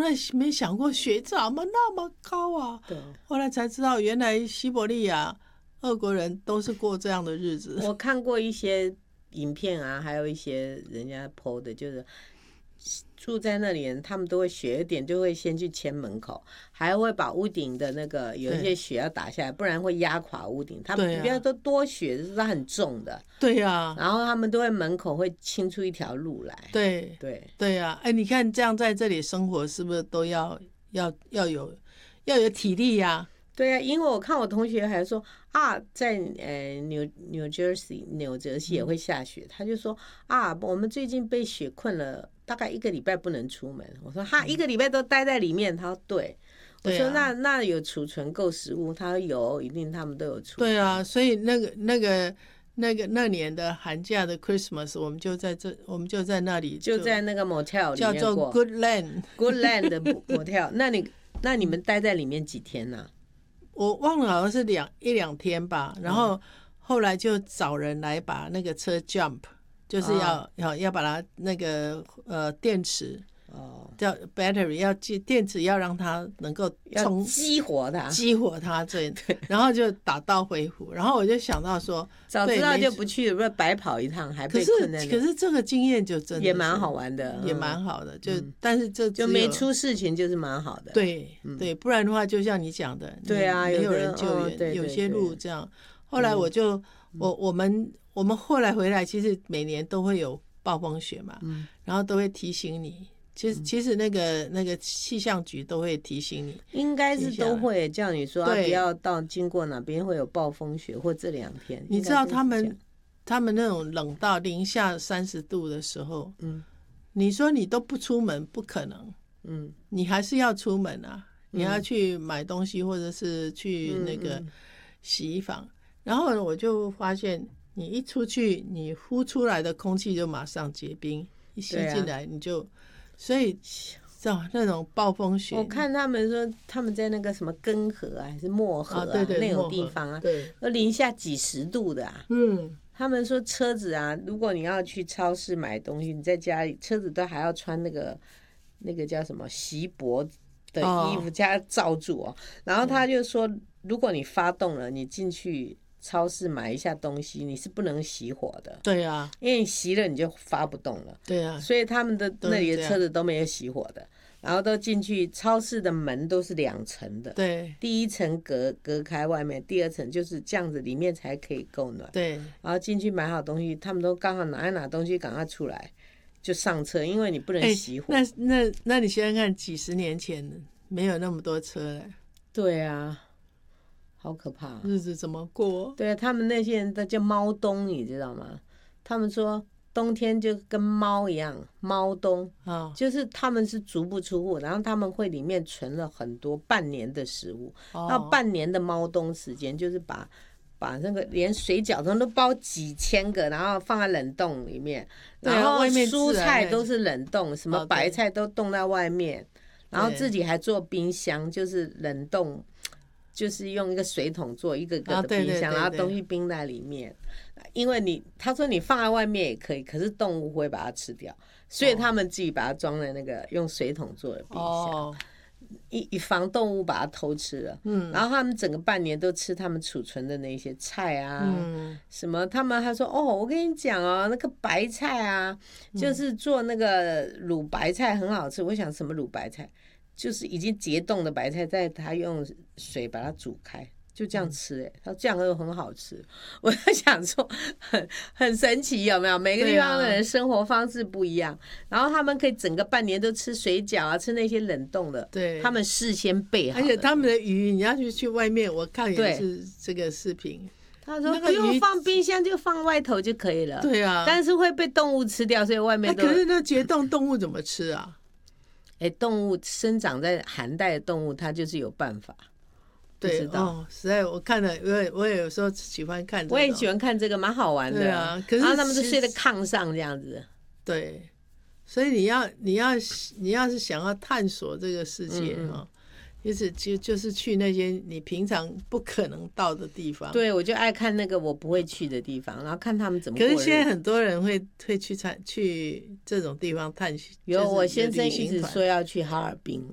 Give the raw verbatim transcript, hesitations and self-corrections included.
来没想过雪怎么那么高啊。 对， 后来才知道原来西伯利亚俄国人都是过这样的日子。 我看过一些影片啊，还有一些人家 po 的，就是住在那里人，他们都会雪一点就会先去牵门口，还会把屋顶的那个有一些雪要打下来，不然会压垮屋顶。他们不要说多雪，是它很重的。 对呀、啊， 然后他们都会门口会清出一条路来。 对对对呀、啊，哎，你看这样在这里生活，是不是都要要要有要有体力呀、啊？ 对啊，因为我看我同学还说啊，在呃纽纽 Jersey 纽泽西也会下雪，嗯、他就说啊，我们最近被雪困了，大概一个礼拜不能出门。我说哈，一个礼拜都待在里面。他说对，我说那、啊、那有储存够食物？他说有，一定他们都有储存。 对啊，所以那个那个那个那年的寒假的 Christmas， 我们就在这，我们就在那里， 就在那个 motel 里面过， 叫做 Good Land Good Land 的 motel 。那你那你们待在里面几天呢、啊？ 我忘了，好像是两一两天吧。然后后来就找人来把那个车 jump， 就是要、哦、要要把它那个呃电池哦，叫 battery， 要电池要让它能够要激活它， 激活它这对，然后就打道回府。然后我就想到说， 早知道就不去，不是白跑一趟，还被困在那。 可是可是这个经验就真的也蛮好玩的， 也蛮好的。就、嗯、但是这就没出事情就是蛮好的。 对、嗯、对，不然的话就像你讲的， 对啊， 没有人救援， 哦、对对对有些路这样。后来我就、嗯、我我们我们后来回来，其实每年都会有暴风雪嘛，嗯、然后都会提醒你。其实其实那个那个气象局都会提醒你， 应该是都会叫你说、啊、不要到经过哪边会有暴风雪，或这两天。 你知道他们他们那种冷到零下三十度的时候，嗯，你说你都不出门不可能，嗯，你还是要出门啊，嗯、你要去买东西或者是去那个洗衣房。嗯嗯然后我就发现，你一出去，你呼出来的空气就马上结冰，一吸进来你就。所以，那种暴风雪， 我看他们说他们在那个什么根河啊，还是漠河啊， 啊对对那种地方啊， 对， 都零下几十度的啊。嗯，他们说车子啊，如果你要去超市买东西，你在家里车子都还要穿那个那个叫什么锡箔的衣服加罩住哦。然后他就说，如果你发动了，你进去超市买一下东西，你是不能熄火的。 对啊， 因为你熄了你就发不动了。 对啊， 所以他们的那里的车子都没有熄火的，然后都进去。超市的门都是两层的， 对， 第一层隔隔开外面，第二层就是这样子，里面才可以够暖。 对， 然后进去买好东西，他们都刚好拿一拿东西，赶快出来就上车，因为你不能熄火。 欸、那那那你想想看，几十年前没有那么多车了。 对啊。好可怕、啊， 日子怎么过？ 对啊，他们那些人都叫猫冬，你知道吗？他们说冬天就跟猫一样，猫冬啊，哦、就是他们是足不出户，然后他们会里面存了很多半年的食物，哦、到半年的猫冬时间，就是把把那个连水饺都都包几千个，然后放在冷冻里面，然后蔬菜都是冷冻，什么白菜都冻在外面，然后自己还做冰箱，就是冷冻。就是用一个水桶做一个个的冰箱，啊、对对对对，然后东西冰在里面。因为你他说你放在外面也可以，可是动物会把它吃掉，所以他们自己把它装在那个用水桶做的冰箱，哦、以以防动物把它偷吃了。嗯，然后他们整个半年都吃他们储存的那些菜啊，嗯、什么他们还说哦，我跟你讲哦，那个白菜啊，就是做那个卤白菜很好吃。我想什么卤白菜？就是已经结冻的白菜，在他用水把它煮开，就这样吃、欸。哎，他这样又很好吃。我在想说很，很神奇，有没有？每个地方的人生活方式不一样，啊、然后他们可以整个半年都吃水饺啊，吃那些冷冻的。 对， 他们事先备好。而且他们的鱼，你要去去外面，我看也是这个视频。 他说不用放冰箱，就放外头就可以了。 对啊， 但是会被动物吃掉，所以外面都。 可是那结冻动物怎么吃啊？ 哎，动物生长在寒带的动物，它就是有办法。 对哦，实在我看了，我也我也有时候喜欢看、这个。 我也喜欢看这个，蛮好玩的。 对啊，可是然后他们就睡在炕上这样子。 对，所以你要你要你要是想要探索这个世界哈。嗯嗯就是就就是去那些你平常不可能到的地方。 对，我就爱看那个我不会去的地方，然后看他们怎么过日子。 可是现在很多人会会去探去这种地方探险。 有，我先生一直说要去哈尔滨，